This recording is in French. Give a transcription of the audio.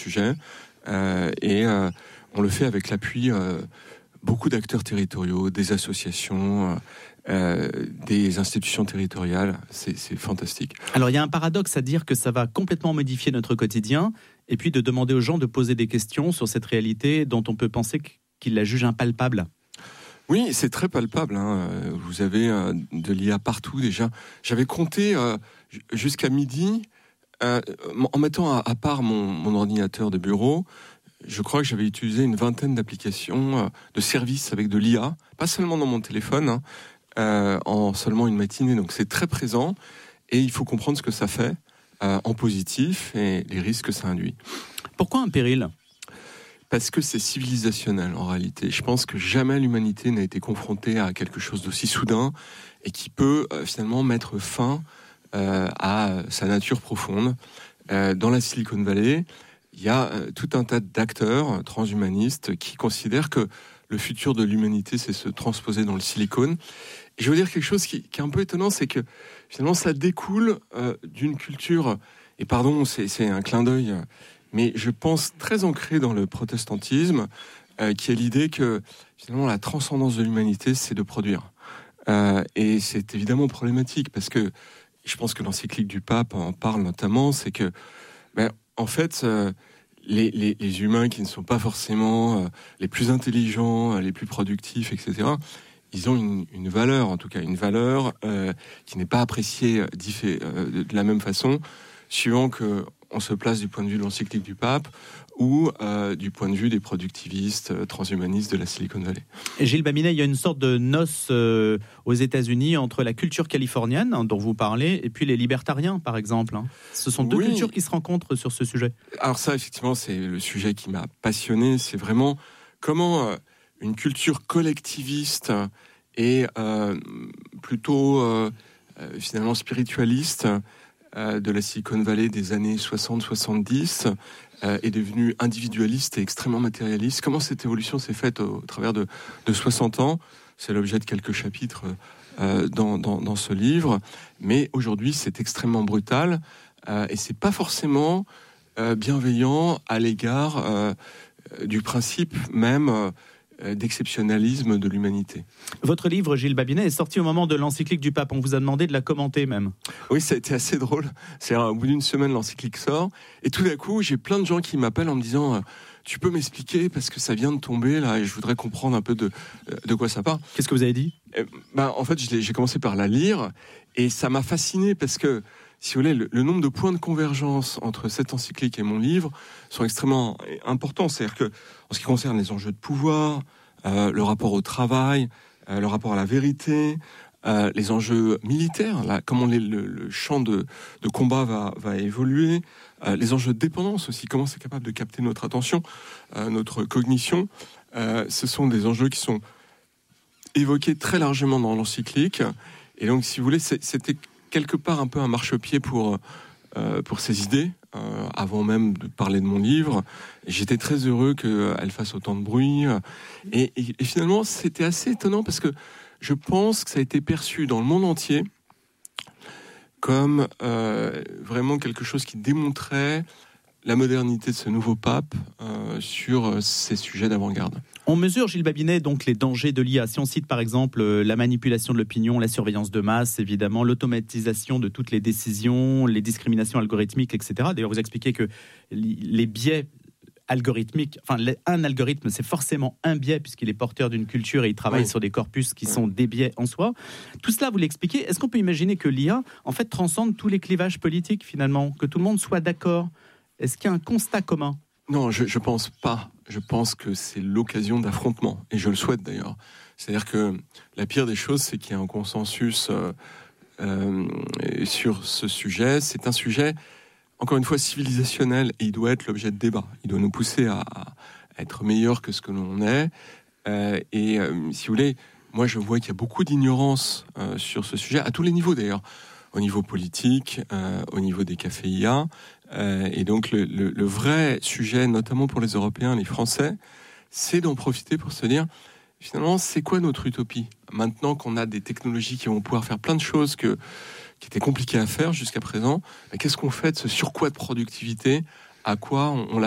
sujet. On le fait avec l'appui beaucoup d'acteurs territoriaux, des associations, des institutions territoriales. C'est fantastique. Alors il y a un paradoxe à dire que ça va complètement modifier notre quotidien, et puis de demander aux gens de poser des questions sur cette réalité dont on peut penser qu'ils la jugent impalpable. Oui, c'est très palpable. Vous avez de l'IA partout déjà. J'avais compté jusqu'à midi, en mettant à part mon ordinateur de bureau, je crois que j'avais utilisé une vingtaine d'applications de services avec de l'IA, pas seulement dans mon téléphone, en seulement une matinée. Donc c'est très présent et il faut comprendre ce que ça fait en positif et les risques que ça induit. Pourquoi un péril ? Parce que c'est civilisationnel en réalité. Je pense que jamais l'humanité n'a été confrontée à quelque chose d'aussi soudain et qui peut finalement mettre fin à sa nature profonde. Dans la Silicon Valley, il y a tout un tas d'acteurs transhumanistes qui considèrent que le futur de l'humanité, c'est se transposer dans le silicone. Et je veux dire quelque chose qui est un peu étonnant, c'est que finalement ça découle d'une culture, et pardon, c'est un clin d'œil, mais je pense très ancré dans le protestantisme, qui est l'idée que finalement la transcendance de l'humanité, c'est de produire. Et c'est évidemment problématique, parce que je pense que l'encyclique du pape en parle notamment, c'est que, en fait, les humains qui ne sont pas forcément les plus intelligents, les plus productifs, etc., ils ont une valeur, en tout cas une valeur qui n'est pas appréciée de la même façon, suivant qu'on se place du point de vue de l'encyclique du pape ou du point de vue des productivistes transhumanistes de la Silicon Valley. Et Gilles Babinet, il y a une sorte de noce aux États-Unis entre la culture californienne, dont vous parlez, et puis les libertariens, par exemple. Ce sont deux cultures qui se rencontrent sur ce sujet. Alors ça, effectivement, c'est le sujet qui m'a passionné. C'est vraiment comment une culture collectiviste et plutôt finalement spiritualiste de la Silicon Valley des années 60-70 est devenue individualiste et extrêmement matérialiste. Comment cette évolution s'est faite au travers de 60 ans ? C'est l'objet de quelques chapitres dans ce livre. Mais aujourd'hui, c'est extrêmement brutal et c'est pas forcément bienveillant à l'égard du principe même d'exceptionnalisme de l'humanité. Votre livre, Gilles Babinet, est sorti au moment de l'encyclique du pape. On vous a demandé de la commenter même. Oui, ça a été assez drôle. Au bout d'une semaine, l'encyclique sort. Et tout d'un coup, j'ai plein de gens qui m'appellent en me disant tu peux m'expliquer parce que ça vient de tomber là et je voudrais comprendre un peu de quoi ça parle. Qu'est-ce que vous avez dit ? En fait, j'ai commencé par la lire et ça m'a fasciné parce que, si vous voulez, le nombre de points de convergence entre cette encyclique et mon livre sont extrêmement importants. C'est-à-dire que, en ce qui concerne les enjeux de pouvoir, le rapport au travail, le rapport à la vérité, les enjeux militaires, comment le champ de combat va évoluer, les enjeux de dépendance aussi, comment c'est capable de capter notre attention, notre cognition. Ce sont des enjeux qui sont évoqués très largement dans l'encyclique. Et donc, si vous voulez, c'était quelque part un peu un marchepied pour ces idées, avant même de parler de mon livre. J'étais très heureux qu'elle fasse autant de bruit. Et finalement, c'était assez étonnant parce que je pense que ça a été perçu dans le monde entier comme vraiment quelque chose qui démontrait la modernité de ce nouveau pape sur ces sujets d'avant-garde. On mesure, Gilles Babinet, donc les dangers de l'IA. Si on cite par exemple la manipulation de l'opinion, la surveillance de masse, évidemment, l'automatisation de toutes les décisions, les discriminations algorithmiques, etc. D'ailleurs, vous expliquez que les biais algorithmiques, un algorithme, c'est forcément un biais puisqu'il est porteur d'une culture et il travaille sur des corpus qui sont des biais en soi. Tout cela, vous l'expliquez. Est-ce qu'on peut imaginer que l'IA, en fait, transcende tous les clivages politiques, finalement, que tout le monde soit d'accord ? Est-ce qu'il y a un constat commun ? Non, je pense pas. Je pense que c'est l'occasion d'affrontement, et je le souhaite d'ailleurs. C'est-à-dire que la pire des choses, c'est qu'il y a un consensus sur ce sujet. C'est un sujet, encore une fois, civilisationnel, et il doit être l'objet de débat. Il doit nous pousser à être meilleur que ce que l'on est. Si vous voulez, moi je vois qu'il y a beaucoup d'ignorance sur ce sujet, à tous les niveaux d'ailleurs. Au niveau politique, au niveau des cafés IA. Et donc le vrai sujet, notamment pour les Européens, les Français, c'est d'en profiter pour se dire, finalement, c'est quoi notre utopie ? Maintenant qu'on a des technologies qui vont pouvoir faire plein de choses qui étaient compliquées à faire jusqu'à présent, qu'est-ce qu'on fait de ce surcroît de productivité ? À quoi on l'affecte ?